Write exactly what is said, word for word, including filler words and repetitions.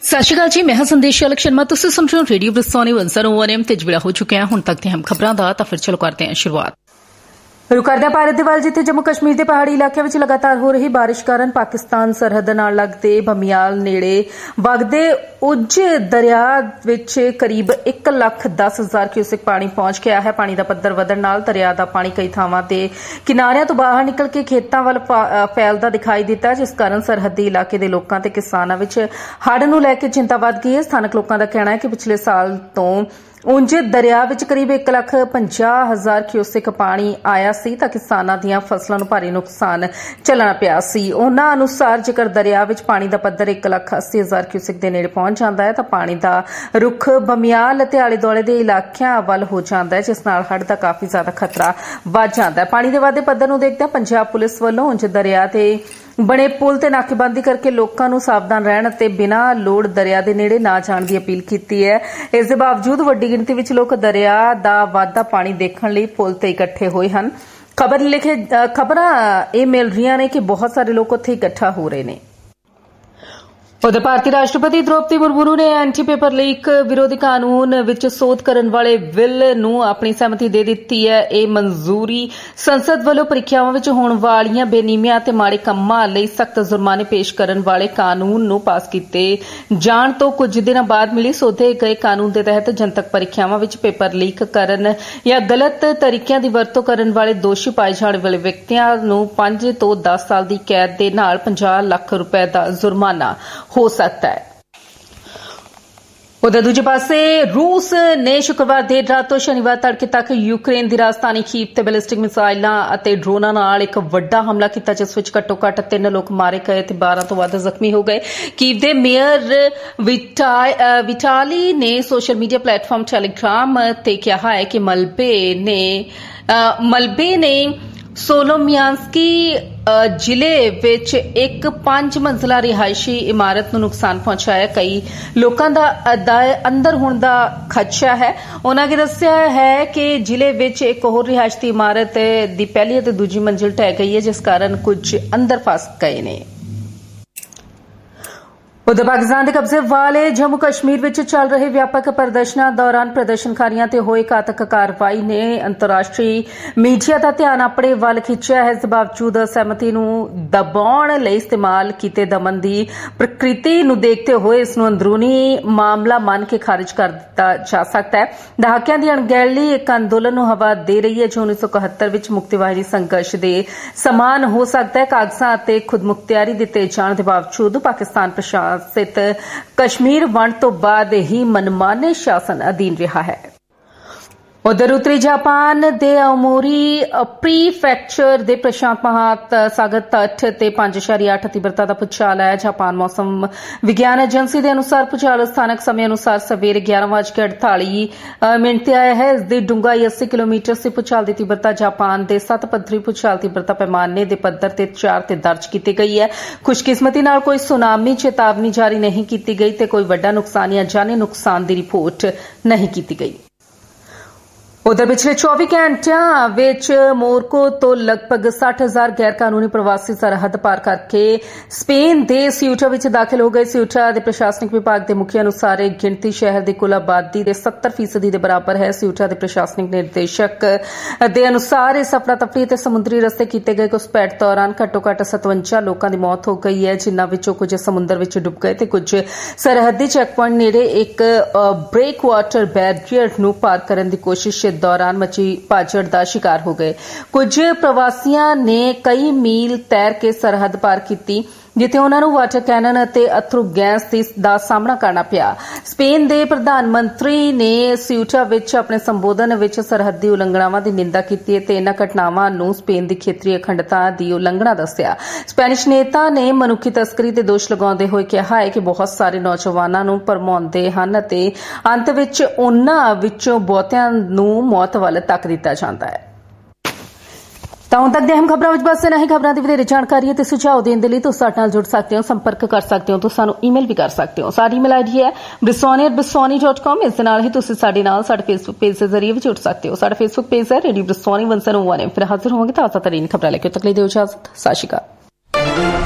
सत श्री अकाल जी, मैं हां संदेश अलग शर्मा। तुसीं सुन रहे हो radio ब्रिस्टॉनी one zero one M ते जुड़ा हो चुके हैं हुण तक दी अहम खबरां दा। तां फिर चलो करते हैं शुरुआत। रुक करदे हां भारत दे वल, जिथे जम्मू कश्मीर के पहाड़ी इलाकों में लगातार हो रही बारिश कारण पाकिस्तान सरहद नाल लगदे बमियाल नेड़े वगदे उज दरिया विच करीब एक लख दस हजार क्यूसिक पानी पहुंच गया है। पानी का पद्धर वधण नाल दरिया का पानी कई थावां ते किनारियां तो बाहर निकल के खेतां वल फैलदा दिखाई दिता, जिस कारण सरहदी इलाके के लोकां ते किसानां विच हड़ नूं लैके चिंता वध गई है। स्थानक लोकां दा कहना है कि पिछले साल तो उंज दरिया विच करीब एक लख पंजाह हजार क्यूसिक पानी आया सी तां किसानां दीआं फसलां नूं भारी नुकसान झल्लना पिया सी। उन्हां अनुसार जेकर दरिया विच पानी दा पद्धर एक लख अस्सी हजार क्यूसिक दे नेड़े पहुंच जांदा है तां पानी दा रुख बमियाल ते आले दुआले दे इलाकिਆਂ ਵੱਲ हो जांदा है, जिस नाल हड़ दा काफी ज्यादा खतरा वध जांदा है। पानी दे वाधे पद्धर नूं देखदे पंजाब पुलिस ਵੱਲੋਂ उंज दरिया ते बने पुल ते नाकेबंदी करके लोकां नूं सावधान रहण ते बिना लोड़ दरिया दे नेड़े ना जाण दी अपील कीती है। इस दे बावजूद वड्डी गिणती विच लोक दरिया दा वाधा पानी देखण लई पुल ते इकट्ठे होए हन। खबर लिखे खबरां ये मिल रही ने कि बहुत सारे लोग उत्थे इकट्ठा हो रहे ने। उधर भारतीय राष्ट्रपति द्रौपदी मुर्मू ने एंटी पेपर लीक विरोधी कानून विच सोध करन वाले बिल नूं अपनी सहमति दे दित्ती है। यह मंजूरी संसद वालों परीक्षावां विच होण वालियां बेनीमियां ते माड़े कम्मां लई सख्त जुर्माने पेश करन वाले कानून नूं पास कीते जाण तो कुछ दिनां बाद मिली। सोधे गए कानून दे तहत जनतक परीक्षावां विच पेपर लीक करन या गलत तरीकिਆਂ ਦੀ ਵਰਤੋਂ ਕਰਨ वाले दोषी पाए जाने वाले व्यक्तियां नूं पांच ਤੋਂ दस साल ਦੀ कैद ਦੇ ਨਾਲ पचास ਲੱਖ रुपए ਦਾ जुर्माना हो सकता है। उधर दूजे पासे रूस ने शुक्रवार देर रात तो शनिवार तड़के तक यूक्रेन की राजधानी कीव ते बैलिस्टिक मिसाइलां अते ड्रोनां नाल एक वड्डा हमला कीता, जिस विच घट्टो घट्ट तीन लोग मारे गए ते बारह तो वध जख्मी हो गए। कीव दे मेयर विटाली ने सोशल मीडिया प्लेटफॉर्म टेलीग्राम ते कहा है कि मलबे ने मलबे ने सोलोमियांस्की जिले विच एक पांच मंजिला रिहायशी इमारत नूं नुकसान पहुंचाया। कई लोकां दा अंदर होण दा खदशा है। उन्हां ने दस्सिया है कि जिले विच एक होर रिहायश दी इमारत दी पहली ते दूजी मंजिल ढह गई है, जिस कारण कुछ अंदर फस गए ने। उधर पाकिस्तान के कब्जे वाले जम्मू कश्मीर विच चल रहे व्यापक प्रदर्शनां दौरान प्रदर्शनकारियों ते होए घातक कार्रवाई ने अंतर्राष्ट्रीय मीडिया का ध्यान अपने वल खिंचिया है। इस बावजूद असहमति नूं दबाउण लई इस्तेमाल कीते दमन की प्रकृति नूं देखते हुए इस नूं अंदरूनी मामला मान के खारिज कर दिता जा सकता है। दहाकिਆਂ ਦੀ अणगहली एक अंदोलन नूं हवा दे रही है जो उन्नीस सौ इकहत्तर विच मुक्तिवादी संघर्ष के समान हो सकता है। कागजां ते खुदमुख्तियारी दिते जाण दे बावजूद पाकिस्तान प्रशासन स्थित कश्मीर वंड तो बाद ही मनमाने शासन अधीन रहा है। उधर उत्तरी जापान दे अमोरी प्रीफेक्चर दे प्रशांत महासागर तट ते पांच इशारिया अठ तीव्रता का भूचाल आया। जापान मौसम विज्ञान एजेंसी के अनुसार भूचाल स्थानक समय अनुसार सवेरे ग्यारह बज के अड़ताली मिनट से आया है। इसकी डूंगाई अस्सी किलोमीटर से भूचाल की तीव्रता जापान के सत पद्धरी भूचाल तीव्रता पैमाने के पद्धर से चार ते दर्ज की गई है। खुशकिस्मती नाल कोई सुनामी चेतावनी जारी नहीं की गई ते कोई वड्डा नुकसान या जानी नुकसान की रिपोर्ट नहीं की गई। उधर पिछले चौबीस घंटिया विच मोरको तो लगभग साठ हजार गैर कानूनी प्रवासी सरहद पार करके स्पेन के सियूटा विच दाखिल हो गए। सियूटा के प्रशासनिक विभाग के मुखी अनुसार एक गिणती शहर की कुल आबादी के सत्तर फीसदी के बराबर है। सियूटा के प्रशासनिक निर्देशक के अनुसार इस अफरा तफरी ते समुद्री रस्ते किए गए घुसपैठ दौरान घट्टो घट्ट सतवंजा लोगों की मौत हो गई है, जिन्हां विचों कुछ समुद्र विच डुब गए ते कुछ सरहदी चैक पॉइंट नेड़े एक ब्रेक वाटर बैरियर नूं पार करने की कोशिश दौरान मची भाजड़ का शिकार हो गए। कुछ प्रवासियों ने कई मील तैर के सरहद पार की, जिथे उन्होंने वाटर कैनन अते अथरू गैस का सामना करना पिया। स्पेन के प्रधानमंत्री ने सियूटा विच अपने संबोधन विच सरहदी उलंघनावां की निंदा की ते इन्हां घटनावां नूं स्पेन की खेतरी अखंडता की उलंघना दस्सिया। स्पेनिश नेता ने मनुखी तस्करी ते दोष लगाउंदे होए कहा है कि बहुत सारे नौजवानों नूं भरमाउंदे हन अते अंत विच उन्हां विचों बहुतिआं नूं मौत वल धक्क दिता जांदा है। ਤਾਂ ਹੁਣ ਤੱਕ ਦੇ ਅਹਿਮ ਖਬਰਾਂ ਵਿੱਚ ਬਸ ਇਹਨਾਂ ਹੀ ਖਬਰਾਂ ਦੀ ਵਧੇਰੇ ਜਾਣਕਾਰੀ ਅਤੇ ਸੁਝਾਅ ਦੇਣ ਦੇ ਲਈ ਤੁਸੀਂ ਸਾਡੇ ਨਾਲ ਜੁੜ ਸਕਦੇ ਹੋ, ਸੰਪਰਕ ਕਰ ਸਕਦੇ ਹੋ, ਤੁਸੀਂ ਸਾਨੂੰ ਈਮੇਲ ਵੀ ਕਰ ਸਕਦੇ ਹੋ। ਸਾਡੀ ਈਮੇਲ ਆਈਡੀ ਹੈ bristoni at bristoni dot com। ਇਸ ਦੇ ਨਾਲ ਹੀ ਤੁਸੀਂ ਸਾਡੇ ਨਾਲ ਸਾਡੇ ਫੇਸਬੁੱਕ ਪੇਜ ਦੇ ਜ਼ਰੀਏ ਵੀ ਜੁੜ ਸਕਦੇ ਹੋ। ਸਾਡਾ ਫੇਸਬੁੱਕ ਪੇਜ ਹੈ radio ਬ੍ਰਿਸਟੋਨੀ one zero one M. ਫਿਰ ਹਾਜ਼ਰ ਹੋਵਾਂਗੇ ਤਾਜ਼ਾ ਤਰੀਨ ਖਬਰਾਂ ਲੈ ਕੇ। ਤੱਕ ਲਈ ਦਿਓ ਇਜਾਜ਼ਤ। ਸਤਿ ਸ਼੍ਰੀ ਅਕਾਲ।